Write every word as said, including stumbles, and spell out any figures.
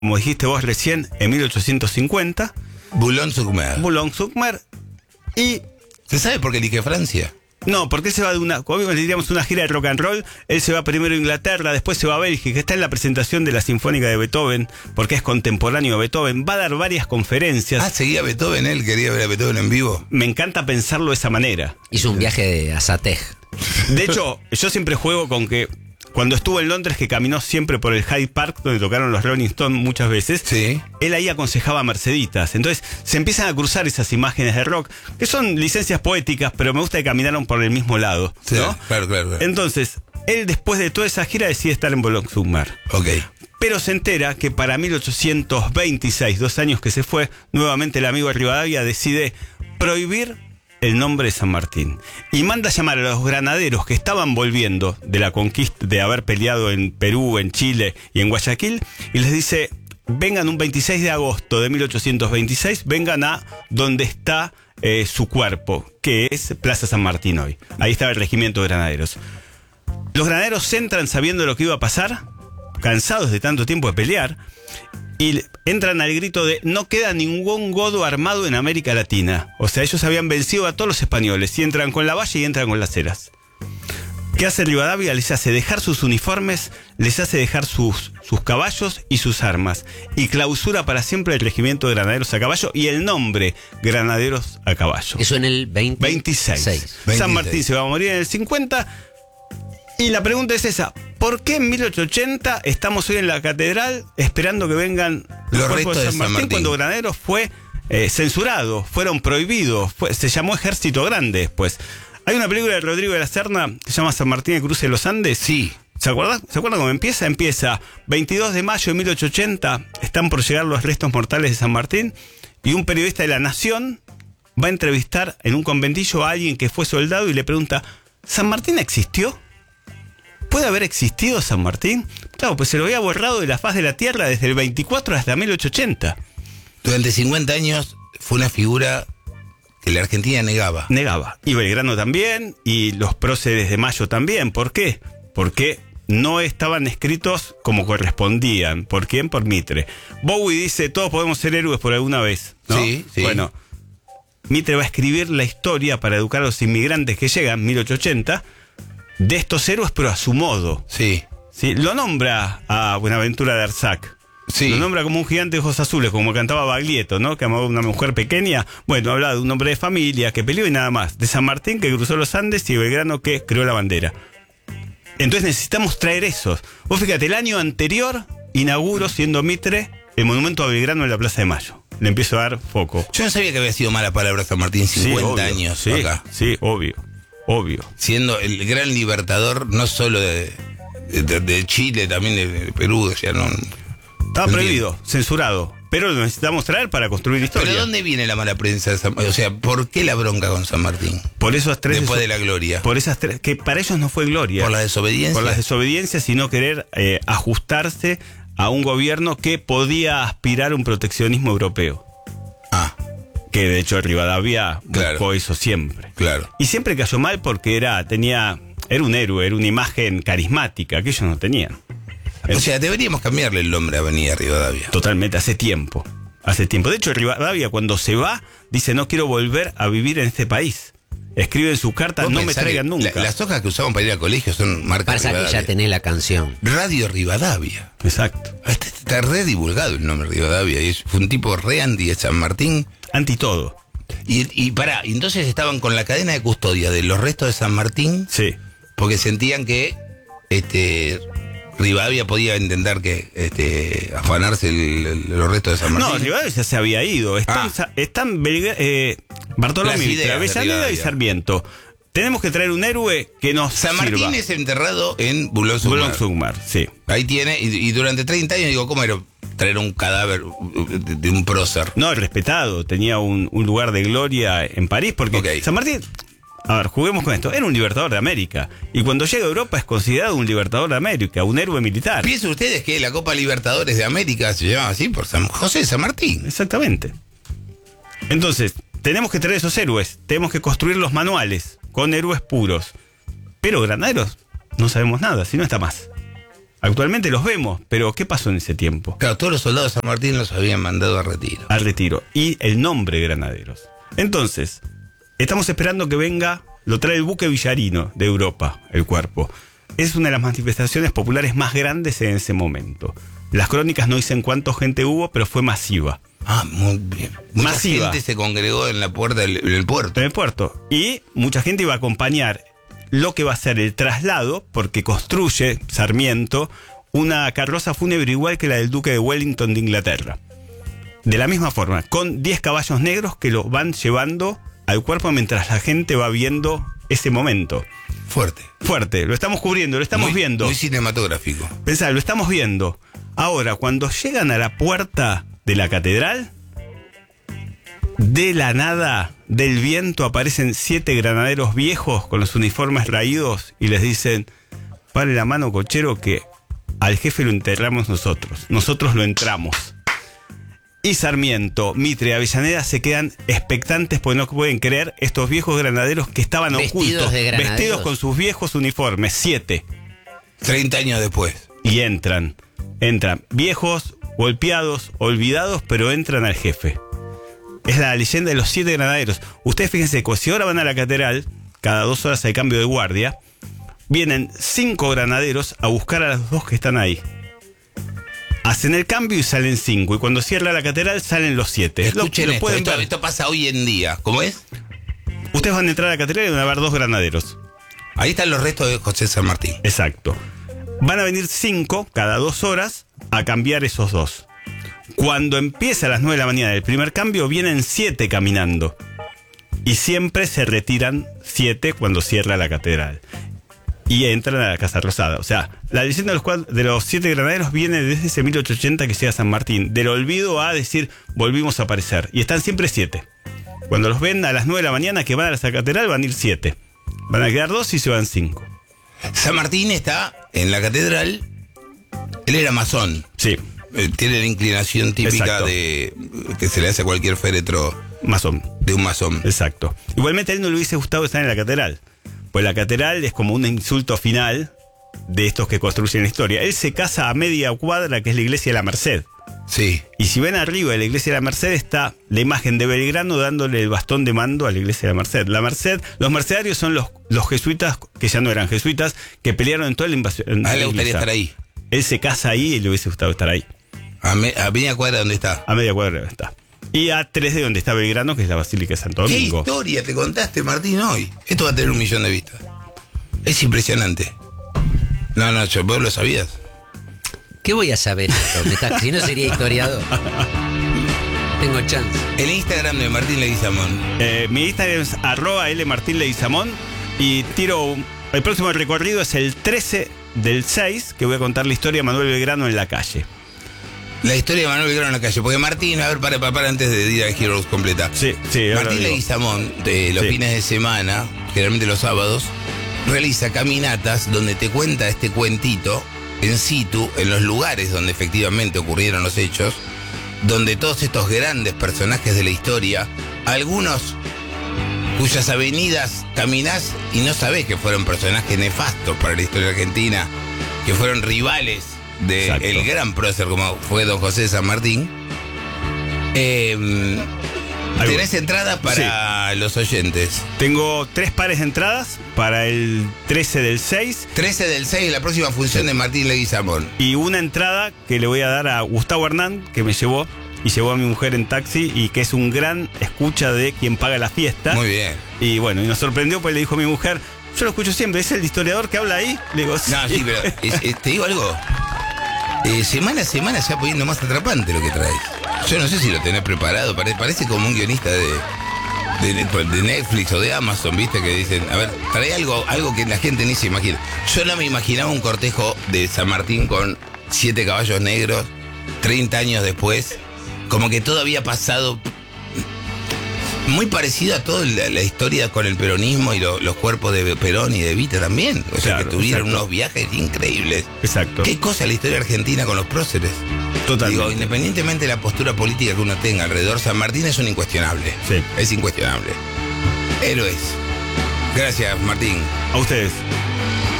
como dijiste vos recién, en mil ochocientos cincuenta. Boulogne-sur-Mer. Boulogne-sur-Mer. Y... ¿Se sabe por qué elige Francia? No, porque él se va de una, como diríamos, una gira de rock and roll. Él se va primero a Inglaterra, después se va a Bélgica. Está en la presentación de la Sinfónica de Beethoven, porque es contemporáneo a Beethoven. Va a dar varias conferencias. Ah, seguía Beethoven, él quería ver a Beethoven en vivo. Me encanta pensarlo de esa manera. Hizo un viaje a Satej. De hecho, yo siempre juego con que cuando estuvo en Londres, que caminó siempre por el Hyde Park, donde tocaron los Rolling Stones muchas veces, sí. Él ahí aconsejaba a Merceditas. Entonces se empiezan a cruzar esas imágenes de rock, que son licencias poéticas, pero me gusta que caminaron por el mismo lado, sí, ¿no? Claro, claro, claro. Entonces, él después de toda esa gira decide estar en Boulogne-sur-Mer. Ok. Pero se entera que para mil ochocientos veintiséis, dos años que se fue, nuevamente el amigo de Rivadavia decide prohibir el nombre de San Martín. Y manda a llamar a los granaderos que estaban volviendo de la conquista, de haber peleado en Perú, en Chile y en Guayaquil, y les dice, vengan un veintiséis de agosto de mil ochocientos veintiséis, vengan a donde está eh, su cuerpo, que es Plaza San Martín hoy. Ahí estaba el regimiento de granaderos. Los granaderos entran sabiendo lo que iba a pasar, cansados de tanto tiempo de pelear, y entran al grito de no queda ningún godo armado en América Latina. O sea, ellos habían vencido a todos los españoles y entran con la valla y entran con las heras. ¿Qué hace Rivadavia? Les hace dejar sus uniformes, les hace dejar sus, sus caballos y sus armas, y clausura para siempre el regimiento de granaderos a caballo y el nombre Granaderos a Caballo. Eso en el veinte... veintiséis. veintiséis. San Martín se va a morir en el cincuenta. Y la pregunta es esa: ¿por qué en mil ochocientos ochenta estamos hoy en la catedral esperando que vengan los, los cuerpos de San, de San Martín, Martín cuando Granaderos fue eh, censurado, fueron prohibidos, fue, se llamó Ejército Grande después? Hay una película de Rodrigo de la Serna que se llama San Martín el cruce de los Andes. Sí. ¿Se acuerdan? ¿Se acuerdan cómo empieza? Empieza veintidós de mayo de mil ochocientos ochenta, están por llegar los restos mortales de San Martín, y un periodista de La Nación va a entrevistar en un conventillo a alguien que fue soldado y le pregunta, ¿San Martín existió? ¿Puede haber existido San Martín? Claro, pues se lo había borrado de la faz de la tierra desde el veinticuatro hasta mil ochocientos ochenta. Durante cincuenta años fue una figura que la Argentina negaba. Negaba. Y Belgrano también, y los próceres de Mayo también. ¿Por qué? Porque no estaban escritos como correspondían. ¿Por quién? Por Mitre. Bowie dice, todos podemos ser héroes por alguna vez, ¿no? Sí, sí. Bueno, Mitre va a escribir la historia para educar a los inmigrantes que llegan en mil ochocientos ochenta de estos héroes, pero a su modo. Sí. Sí, lo nombra a Buenaventura de Arzac. Sí. Lo nombra como un gigante de ojos azules, como cantaba Baglietto, ¿no? Que amaba a una mujer pequeña. Bueno, habla de un hombre de familia que peleó y nada más. De San Martín, que cruzó los Andes, y Belgrano, que creó la bandera. Entonces necesitamos traer esos. Vos fíjate, el año anterior inauguro, siendo Mitre, el monumento a Belgrano en la Plaza de Mayo. Le empiezo a dar foco. Yo no sabía que había sido mala palabra San Martín, cincuenta sí, obvio, años sí, acá. Sí, obvio, obvio. Siendo el gran libertador, no solo de, de, de Chile, también de Perú, o sea, no... Estaba no prohibido, entiendo. censurado. Pero lo necesitamos traer para construir historia. ¿Pero dónde viene la mala prensa de San Martín? O sea, ¿por qué la bronca con San Martín? Por esos tres... Después de la gloria. Por esas tres... Que para ellos no fue gloria. ¿Por la desobediencia? Por las desobediencias y no querer eh, ajustarse a un gobierno que podía aspirar a un proteccionismo europeo. Ah. Que de hecho Rivadavia Claro. buscó eso siempre. Claro. Y siempre cayó mal porque era, tenía, era un héroe, era una imagen carismática que ellos no tenían. O sea, deberíamos cambiarle el nombre a Avenida Rivadavia. Totalmente, hace tiempo. Hace tiempo. De hecho, Rivadavia cuando se va, dice, no quiero volver a vivir en este país. Escribe en su carta, no me traigan nunca. La, las hojas que usamos para ir al colegio son marcas Pasa que Rivadavia. ya tenés la canción. Radio Rivadavia. Exacto. Este está re divulgado el nombre Rivadavia. Y es, fue un tipo re anti de San Martín. Anti todo. Y, y pará, entonces estaban con la cadena de custodia de los restos de San Martín. Sí. Porque sentían que este Rivadavia podía intentar que este afanarse el, el, los restos de San Martín. No, Rivadavia ya se había ido. Están, Ah. están Belga- eh, Bartolomé, Las ideas Mitre, de Avellaneda y Rivadavia. Sarmiento. Tenemos que traer un héroe que nos San Martín sirva. es enterrado en Boulogne-sur-Mer. Boulogne-sur-Mer, sí. Ahí tiene, y, y durante treinta años digo, ¿cómo era traer un cadáver de, de un prócer? No, respetado. Tenía un, un lugar de gloria en París porque Ok. San Martín... A ver, juguemos con esto. Era un libertador de América. Y cuando llega a Europa es considerado un libertador de América, un héroe militar. Piensen ustedes que la Copa Libertadores de América se llama así por San José de San Martín. Exactamente. Entonces, tenemos que traer esos héroes. Tenemos que construir los manuales con héroes puros. Pero granaderos, no sabemos nada, si no está más. Actualmente los vemos, pero ¿qué pasó en ese tiempo? Claro, todos los soldados de San Martín los habían mandado a retiro. Al retiro. Y el nombre Granaderos. Entonces, estamos esperando que venga, lo trae el buque Villarino de Europa, el cuerpo. Es una de las manifestaciones populares más grandes en ese momento. Las crónicas no dicen cuánta gente hubo, pero fue masiva. Ah, muy bien. Mucha Masiva. gente se congregó en la puerta del, del puerto. En el puerto. Y mucha gente iba a acompañar lo que va a ser el traslado, porque construye Sarmiento una carroza fúnebre igual que la del duque de Wellington de Inglaterra. De la misma forma, con diez caballos negros que lo van llevando al cuerpo mientras la gente va viendo ese momento. Fuerte. Fuerte, lo estamos cubriendo, lo estamos muy, viendo. Muy cinematográfico. Pensá, lo estamos viendo. Ahora, cuando llegan a la puerta de la catedral, de la nada, del viento, aparecen siete granaderos viejos con los uniformes raídos y les dicen: pare la mano, cochero, que al jefe lo enterramos nosotros. Nosotros lo entramos. Y Sarmiento, Mitre y Avellaneda se quedan expectantes porque no pueden creer estos viejos granaderos que estaban Vestidos ocultos, de granaderos. vestidos con sus viejos uniformes, siete. treinta años después. Y entran, entran, viejos, golpeados, olvidados, pero entran al jefe. Es la leyenda de los siete granaderos. Ustedes fíjense que si ahora van a la catedral, cada dos horas hay cambio de guardia, vienen cinco granaderos a buscar a los dos que están ahí. Hacen el cambio y salen cinco. Y cuando cierra la catedral salen los siete. Escuchen lo, lo esto, pueden esto, ver. esto pasa hoy en día. ¿Cómo es? Ustedes van a entrar a la catedral y van a ver dos granaderos. Ahí están los restos de José San Martín. Exacto. Van a venir cinco cada dos horas a cambiar esos dos. Cuando empieza a las nueve de la mañana el primer cambio, vienen siete caminando. Y siempre se retiran siete cuando cierra la catedral. Y entran a la Casa Rosada. O sea, la leyenda de los, cuad- de los siete granaderos viene desde ese mil ochocientos ochenta que llega San Martín. Del olvido a decir, volvimos a aparecer. Y están siempre siete. Cuando los ven a las nueve de la mañana que van a la catedral, van a ir siete. Van a quedar dos y se van cinco. San Martín está en la catedral. Él era masón. Sí, Eh, Tiene la inclinación típica Exacto. de que se le hace a cualquier féretro masón. de un masón. Exacto. Igualmente a él no le hubiese gustado estar en la catedral. Pues la catedral es como un insulto final de estos que construyen la historia. Él se casa a media cuadra, que es la iglesia de la Merced. Sí. Y si ven arriba de la iglesia de la Merced está la imagen de Belgrano dándole el bastón de mando a la iglesia de la Merced. La Merced, los mercedarios son los, los jesuitas, que ya no eran jesuitas, que pelearon en toda la invasión. A él le gustaría estar ahí. Él se casa ahí y le hubiese gustado estar ahí. A, me, a media cuadra donde está. A media cuadra está. Y a tres de donde está Belgrano, que es la Basílica de Santo ¿Qué Domingo. historia te contaste, Martín, hoy? Esto va a tener un millón de vistas. Es impresionante. No, no, yo, vos lo sabías. ¿Qué voy a saber esto? Me está- si no sería historiador. Tengo chance. El Instagram de Martín Leguizamón. Eh, mi Instagram es arroba lmartinleguizamón y tiro un- el próximo recorrido es el trece del seis, que voy a contar la historia de Manuel Belgrano en la calle. La historia de Manuel Belgrano en la calle. Porque Martín, a ver, para, para, para antes de ir a Heroes completa. Sí, sí, ahora Martín digo. Leguizamón, de los Sí. fines de semana, generalmente los sábados, realiza caminatas donde te cuenta este cuentito en situ, en los lugares donde efectivamente ocurrieron los hechos, donde todos estos grandes personajes de la historia, algunos cuyas avenidas caminás y no sabés que fueron personajes nefastos para la historia argentina, que fueron rivales Exacto. del gran prócer como fue don José de San Martín. Eh, Algo. tenés entrada para los oyentes. Tengo tres pares de entradas para el trece del seis trece del seis, la próxima función de Martín Leguizamón. y una entrada que le voy a dar a Gustavo Hernán, que me llevó y llevó a mi mujer en taxi y que es un gran escucha de quien paga la fiesta. Muy bien. Y bueno, y nos sorprendió pues le dijo a mi mujer, yo lo escucho siempre, ¿es el historiador que habla ahí? Le digo, No, sí, pero es- es- te digo algo. Eh, semana a semana se va poniendo más atrapante lo que traes. Yo no sé si lo tenés preparado, pare- parece como un guionista de, de, de Netflix o de Amazon, ¿viste? Que dicen, a ver, trae algo, algo que la gente ni se imagina. Yo no me imaginaba un cortejo de San Martín con siete caballos negros, treinta años después, como que todo había pasado muy parecido a toda la, la historia con el peronismo y lo- los cuerpos de Perón y de Evita también. O sea, Claro, que tuvieron exacto. unos viajes increíbles. Exacto. ¿Qué cosa la historia argentina con los próceres? Totalmente. Digo, independientemente de la postura política que uno tenga alrededor, San Martín es un incuestionable. Sí. Es incuestionable. Héroes. Gracias, Martín. A ustedes.